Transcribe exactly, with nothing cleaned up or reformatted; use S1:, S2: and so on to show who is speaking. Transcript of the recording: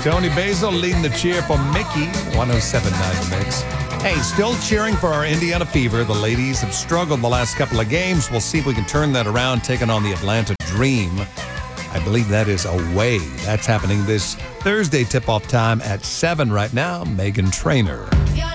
S1: Tony Basil leading the cheer for Mickey, one oh seven point nine The Mix. Hey, still cheering for our Indiana Fever. The ladies have struggled the last couple of games. We'll see if we can turn that around, taking on the Atlanta Dream. I believe that is away. That's happening this Thursday tip-off time at seven right now. Megan Trainor.